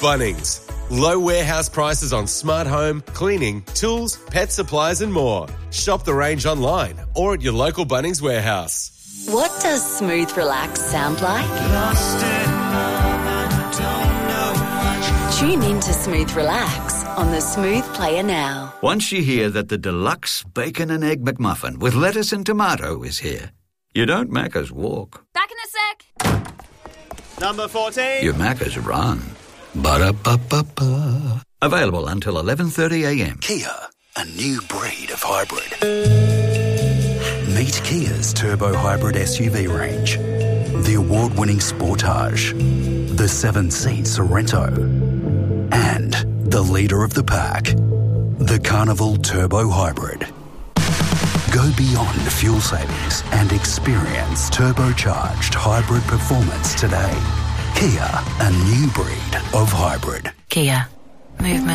Bunnings. Low warehouse prices on smart home, cleaning, tools, pet supplies and more. Shop the range online or at your local Bunnings warehouse. What does smooth relax sound like? Tune in to Smooth Relax on the Smooth Player now. Once you hear that the deluxe bacon and egg McMuffin with lettuce and tomato is here, you don't Macca's walk. Back in a sec. Number 14. You Macca's run. Ba-da-ba-ba-ba. Available until 11:30 a.m. Kia, a new breed of hybrid. Meet Kia's turbo hybrid SUV range. The award-winning Sportage, the 7-seat Sorento, and the leader of the pack, the Carnival Turbo Hybrid. Go beyond fuel savings and experience turbocharged hybrid performance today. Kia, a new breed of hybrid. Kia. Movement.